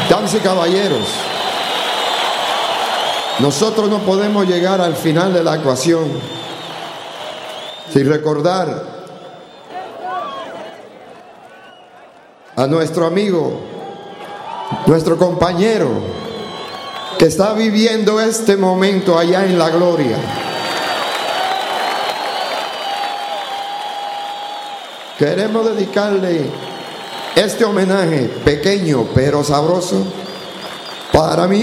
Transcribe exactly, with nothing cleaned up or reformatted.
Damas y caballeros, nosotros no podemos llegar al final de la ecuación sin recordar a nuestro amigo, nuestro compañero, que está viviendo este momento allá en la gloria. Queremos dedicarle este homenaje pequeño pero sabroso para mí.